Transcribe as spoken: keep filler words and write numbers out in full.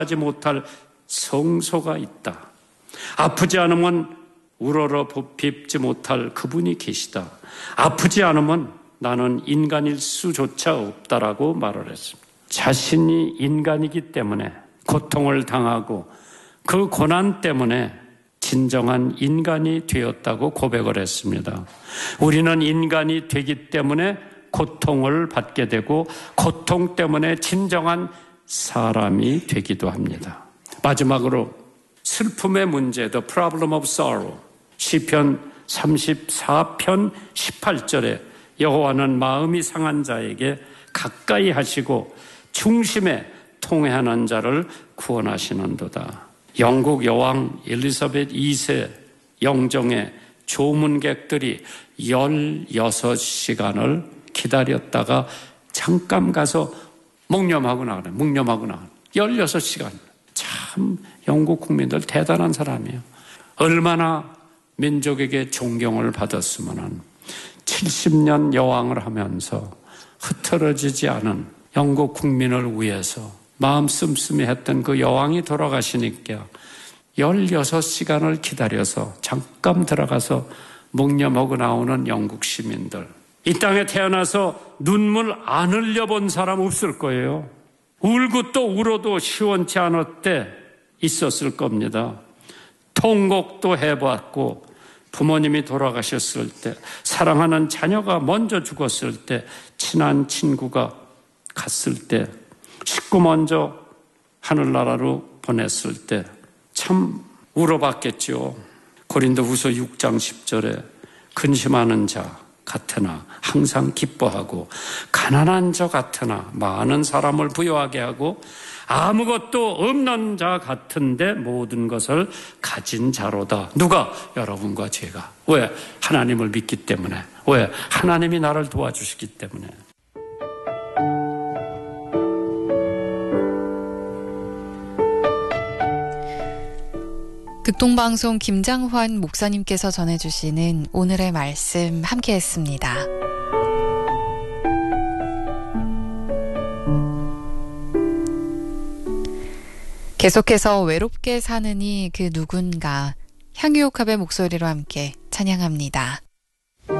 하지 못할 성소가 있다. 아프지 않으면 우러러 봅입지 못할 그분이 계시다. 아프지 않으면 나는 인간일 수조차 없다라고 말을 했습니다. 자신이 인간이기 때문에 고통을 당하고 그 고난 때문에 진정한 인간이 되었다고 고백을 했습니다. 우리는 인간이 되기 때문에 고통을 받게 되고 고통 때문에 진정한 사람이 되기도 합니다. 마지막으로 슬픔의 문제, The Problem of Sorrow. 시편 삼십사 편 십팔 절에 여호와는 마음이 상한 자에게 가까이 하시고 중심에 통회하는 자를 구원하시는도다. 영국 여왕 엘리자베스 이 세 영정의 조문객들이 열여섯 시간을 기다렸다가 잠깐 가서 묵념하고 나가네. 묵념하고 나가네. 열여섯 시간. 참 영국 국민들 대단한 사람이에요. 얼마나 민족에게 존경을 받았으면 칠십 년 여왕을 하면서 흐트러지지 않은 영국 국민을 위해서 마음 씀씀이 했던 그 여왕이 돌아가시니까 열여섯 시간을 기다려서 잠깐 들어가서 묵념하고 나오는 영국 시민들. 이 땅에 태어나서 눈물 안 흘려본 사람 없을 거예요. 울고 또 울어도 시원치 않을 때 있었을 겁니다. 통곡도 해봤고 부모님이 돌아가셨을 때, 사랑하는 자녀가 먼저 죽었을 때, 친한 친구가 갔을 때, 식구 먼저 하늘나라로 보냈을 때 참 울어봤겠죠. 고린도후서 육 장 십 절에 근심하는 자 같으나 항상 기뻐하고 가난한 자 같으나 많은 사람을 부유하게 하고 아무것도 없는 자 같은데 모든 것을 가진 자로다. 누가? 여러분과 제가. 왜? 하나님을 믿기 때문에. 왜? 하나님이 나를 도와주시기 때문에. 극동방송 김장환 목사님께서 전해주시는 오늘의 말씀 함께했습니다. 계속해서 외롭게 사느니 그 누군가 향유옥합의 목소리로 함께 찬양합니다.